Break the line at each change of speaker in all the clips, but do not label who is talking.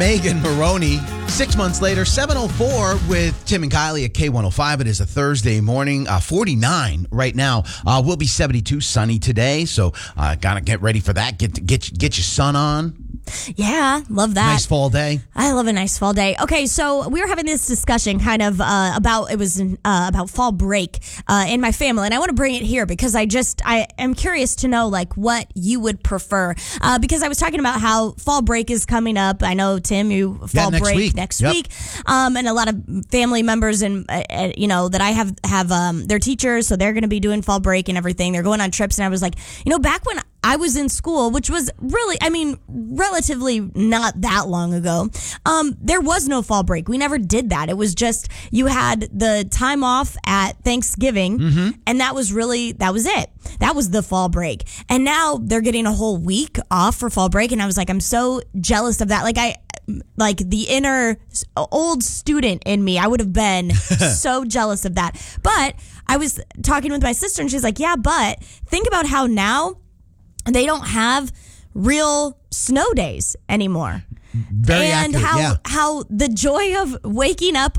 Megan Maroney. 6 months later, 7:04 with Tim and Kylie at K105. It is a Thursday morning, 49 right now. We'll be 72 sunny today, so gotta get ready for that. Get your sun on.
Yeah, love that.
Nice fall day.
I love a nice fall day. Okay, so we were having this discussion kind of about fall break in my family, and I want to bring it here because I am curious to know like what you would prefer because I was talking about how fall break is coming up. I know, Tim, you fall break next week, and a lot of family members and that I have they're teachers, so they're going to be doing fall break and everything. They're going on trips, and I was like, back when I was in school, which was really, relatively not that long ago, there was no fall break. We never did that. It was just you had the time off at Thanksgiving, and that was it. That was the fall break. And now they're getting a whole week off for fall break, and I was like, I'm so jealous of that. Like the inner old student in me, I would have been so jealous of that. But I was talking with my sister, and she's like, yeah, but think about how now they don't have real snow days anymore.
Very accurate,
how the joy of waking up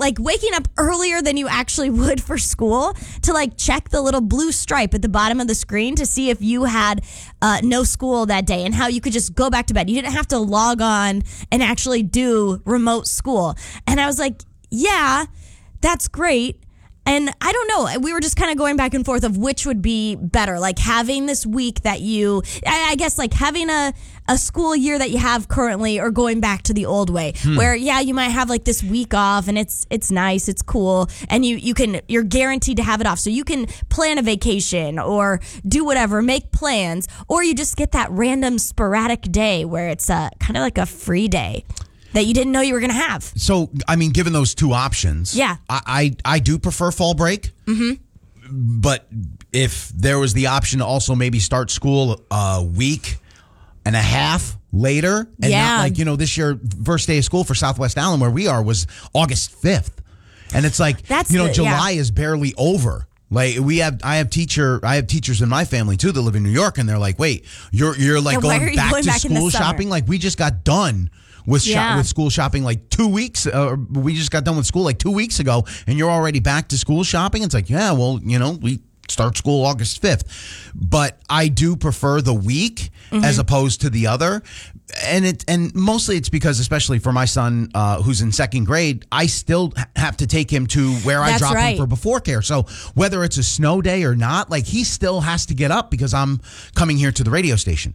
earlier than you actually would for school to check the little blue stripe at the bottom of the screen to see if you had no school that day, and how you could just go back to bed. You didn't have to log on and actually do remote school. And I was like, yeah, that's great. And I don't know, we were just kind of going back and forth of which would be better, like having this week that I guess like having a school year that you have currently, or going back to the old way where, you might have like this week off and it's nice, it's cool. And you're guaranteed to have it off. So you can plan a vacation or do whatever, make plans, or you just get that random sporadic day where it's kind of like a free day that you didn't know you were going to have.
So, given those two options, I do prefer fall break. But if there was the option to also maybe start school a week and a half later, and not this year, first day of school for Southwest Allen, where we are, was August 5th. And it's like, July is barely over. Like I have teachers in my family too that live in New York, and they're like, wait, you're like going back to school shopping? Like we just got done with school shopping like 2 weeks. We just got done with school like 2 weeks ago, and you're already back to school shopping. It's like, we start school August 5th. But I do prefer the week as opposed to the other. And mostly it's because, especially for my son who's in second grade, I still have to take him to where I drop him for before care. So whether it's a snow day or not, like he still has to get up because I'm coming here to the radio station.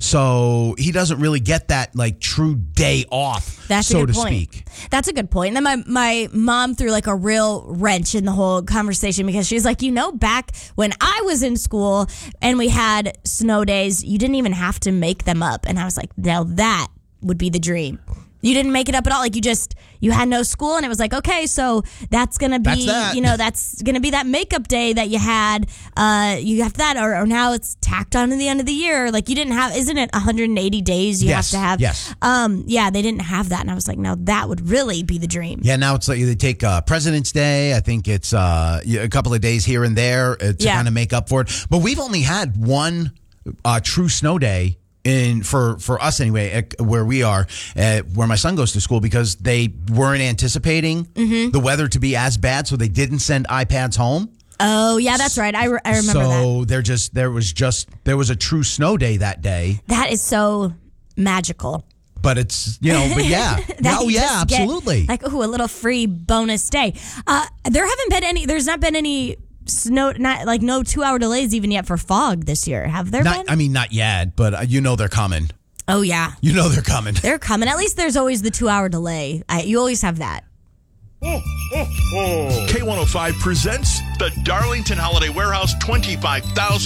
So he doesn't really get that like true day off, so to speak. That's
a good point. And then my mom threw like a real wrench in the whole conversation because she's like, back when I was in school and we had snow days, you didn't even have to make them up. And I was like, no, that would be the dream. You didn't make it up at all. Like you had no school, and it was like, okay, so that's gonna be, that's gonna be that makeup day that you had. You have that, or now it's tacked on to the end of the year. Like you didn't have, isn't it 180 days you have to have?
Yes.
They didn't have that, and I was like, now that would really be the dream.
Yeah, now it's like they take President's Day. I think it's a couple of days here and there to kind of make up for it. But we've only had one true snow day for us anyway, where we are, where my son goes to school, because they weren't anticipating the weather to be as bad, so they didn't send iPads home.
Oh yeah, that's right. I remember that.
So there was a true snow day that day.
That is so magical.
But it's absolutely.
Like, a little free bonus day. There's not been any snow, not like no 2-hour delays even yet for fog this year. Have there been?
Not yet, but they're coming.
Oh yeah.
They're coming.
They're coming. At least there's always the 2-hour delay. You always have that.
K105 presents the Darlington Holiday Warehouse 25,000